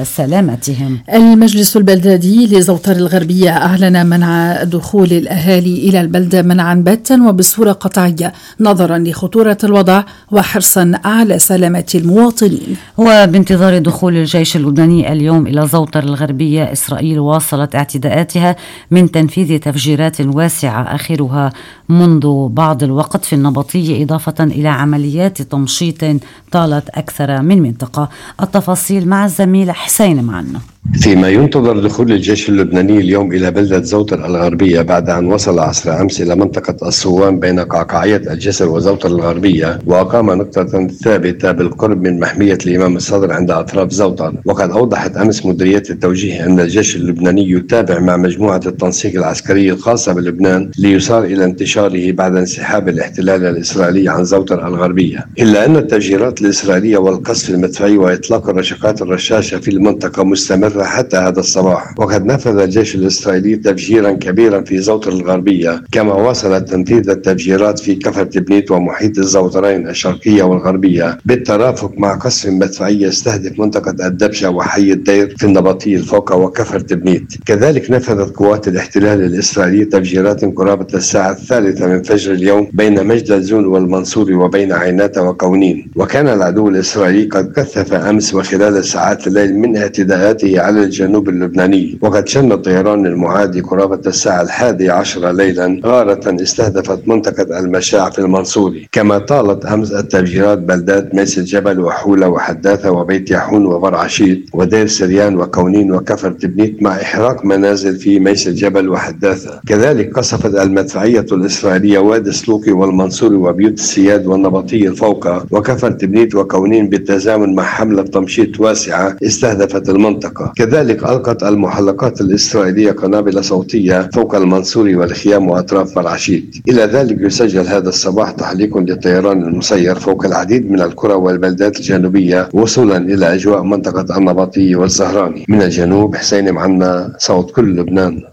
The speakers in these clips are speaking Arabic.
سلامتهم. المجلس البلدي لزوطر الغربية أعلن منع دخول الأهالي إلى البلدة منعا باتا وبصورة قطعية نظرا لخطورة الوضع وحرصا على سلامة المواطنين. وبانتظار دخول الجيش اللبناني اليوم إلى زوطر الغربية، إسرائيل واصلت اعتداءاتها من تنفيذ تفجيرات واسعة آخرها منذ بعض الوقت في النبطية، إضافة إلى عمليات تمشيط طالت أكثر من منطقة. التفاصيل مع الزميل حسين معنا. فيما ينتظر دخول الجيش اللبناني اليوم إلى بلدة زوطر الغربية بعد أن وصل عصر أمس إلى منطقة الصوان بين قعقاعية الجسر وزوطر الغربية، وأقام نقطة ثابتة بالقرب من محمية الإمام الصدر عند أطراف زوطر. وقد أوضحت أمس مديرية التوجيه أن الجيش اللبناني يتابع مع مجموعة التنسيق العسكري الخاصة بلبنان ليسار إلى انتشاره بعد انسحاب الاحتلال الإسرائيلي عن زوطر الغربية، إلا أن التفجيرات الإسرائيلية والقصف المدفعي وإطلاق الرشقات الرشاشة في المنطقة مستمر حتى هذا الصباح. وقد نفذ الجيش الإسرائيلي تفجيرا كبيرا في زوطر الغربية، كما واصل تنفيذ التفجيرات في كفر تبنيت ومحيط الزوطرين الشرقية والغربية بالترافق مع قصف مدفعي يستهدف منطقة الدبشة وحي الدير في النبطية الفوقة وكفر تبنيت. كذلك نفذت قوات الاحتلال الإسرائيلي تفجيرات قرابة الساعة 3 من فجر اليوم بين مجد الزون والمنصوري وبين عيناتة وكونين. وكان العدو الإسرائيلي قد كثف أمس وخلال ساعات الليل من اعتداءاته على الجنوب اللبناني، وقد شن الطيران المعادي قرابة الساعة 11 ليلا غارة استهدفت منطقة المشاع في المنصوري. كما طالت أمس التفجيرات بلدات ميس الجبل وحولة وحداثة وبيت يحون وبرعشيد ودير سريان وكونين وكفر تبنيت، مع إحراق منازل في ميس الجبل وحداثة. كذلك قصفت المدفعية الإسرائيلية وادي سلوكي والمنصوري وبيوت السياد والنبطية الفوقة وكفر تبنيت وكونين بالتزامن مع حملة تمشيط واسعة استهدفت المنطقة. كذلك ألقت المحلقات الإسرائيلية قنابل صوتية فوق المنصوري والخيام وأطراف برعشيد. إلى ذلك يسجل هذا الصباح تحليق للطيران المسير فوق العديد من القرى والبلدات الجنوبية وصولا إلى أجواء منطقة النبطية والزهراني. من الجنوب حسين معنا، صوت كل لبنان.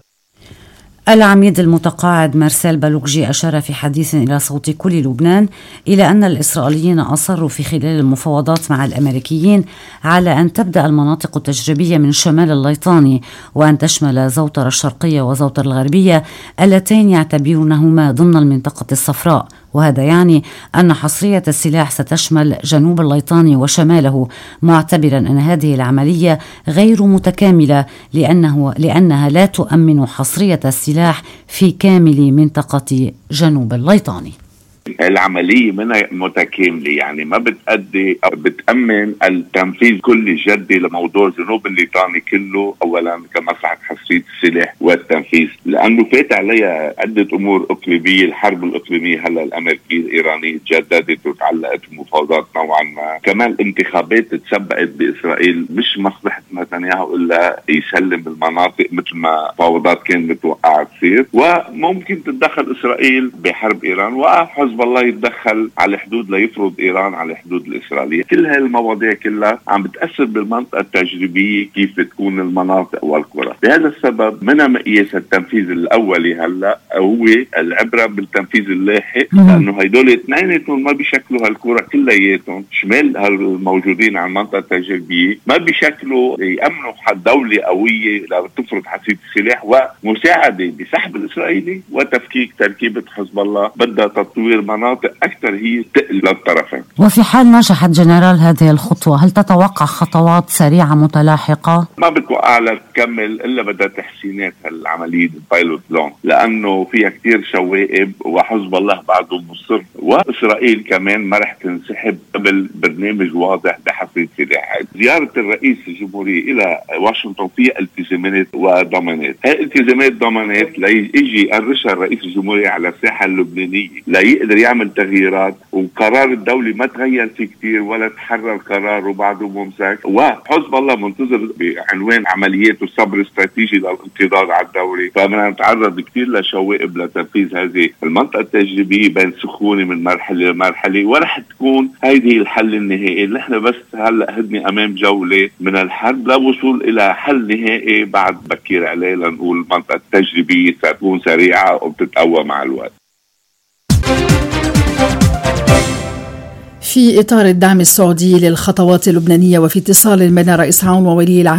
العميد المتقاعد مارسيل بالوكجي أشار في حديث إلى صوت كل لبنان إلى أن الإسرائيليين أصروا في خلال المفاوضات مع الأمريكيين على أن تبدأ المناطق التجريبية من شمال الليطاني وأن تشمل زوطر الشرقية وزوطر الغربية اللتين يعتبرونهما ضمن المنطقة الصفراء، وهذا يعني أن حصرية السلاح ستشمل جنوب الليطاني وشماله، معتبرا أن هذه العملية غير متكاملة لأنها لا تؤمن حصرية السلاح في كامل منطقة جنوب الليطاني. العملية منها متكاملة، يعني ما بتأدي أو بتأمن التنفيذ كل جدي لموضوع جنوب الليطاني كله، أولا كمصلحة حصرية السلاح والتنفيذ، لأنه فات عليها عدة أمور إقليمية. الحرب الإقليمية هلا الأمريكية الإيرانية تجددت وتعلقت بمفاوضات نوعا ما. كمان الانتخابات تسبقت بإسرائيل، مش مصلحة نتنياهو إلا يسلم المناطق مثل ما مفاوضات كانت متوقعة تصير، وممكن تتدخل إسرائيل بحرب إيران وحزب الله يتدخل على الحدود ليفرض إيران على الحدود الإسرائيلية. كل هاي المواضيع كلها عم بتأثر بالمنطقة التجريبية كيف تكون المناطق والقرى. بهذا السبب من مقياس التنفيذ الأولي هلا هو العبرة بالتنفيذ اللاحق، لأنه هيدول اثنيناتهم ما بيشكلوا هالقرى كلياتهم شمال هالموجودين على المنطقة التجريبية، ما بيشكلوا يأمنوا حد دولة قوية لتفرض حصيلة السلاح ومساعدة بسحب الإسرائيلي وتفكيك تركيبة حزب الله. بدها تطوير مناطق أكثر هي تقل للطرفين. وفي حال نجحت جنرال هذه الخطوة، هل تتوقع خطوات سريعة متلاحقة؟ ما بتوقع لها تكمل إلا بدها تحسينات هالعملية البايلوت بلان، لأنه فيها كتير شوائب وحزب الله بعده مصر، وإسرائيل كمان ما رح تنسحب قبل برنامج واضح بحصيلة سلاح. زيارة الرئيس الجمهورية إلى واشنطن فيها التزامات وضمانات. هاي التزامات ضمانات ليجي يقرشها الرئيس الجمهورية على الساحة اللبنانية لا يقدر يعمل تغييرات، وقرار الدولي ما تغير فيه كتير ولا تحرر قرار وبعده ممسك، وحزب الله منتظر بعنوان عمليات الصبر استراتيجي للانقضاض على الدولة. فبدنا نتعرض كتير لشوائب لتنفيذ هذه المنطقة التجريبية بين سخونة من مرحلة لمرحلة، ورح تكون هيدي الحل النهائي. نحن بس هلا هدني امام جولة من الحرب للوصول الى حل نهائي بعد بكير عليه، لنقول المنطقة التجريبية ستكون سريعة وبتتقوى مع الوقت. في إطار الدعم السعودي للخطوات اللبنانية وفي اتصال بين رئيس عون وولي العهد